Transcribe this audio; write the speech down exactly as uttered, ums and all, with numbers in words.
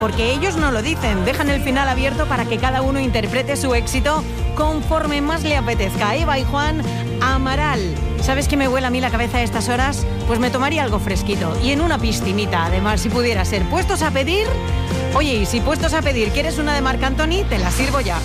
Porque ellos no lo dicen, dejan el final abierto para que cada uno interprete su éxito conforme más le apetezca. Eva y Juan Amaral. ¿Sabes qué me huele a mí la cabeza a estas horas? Pues me tomaría algo fresquito y en una piscinita, además, si pudiera ser. ¿Puestos a pedir? Oye, y si puestos a pedir quieres una de Marc Anthony, te la sirvo ya.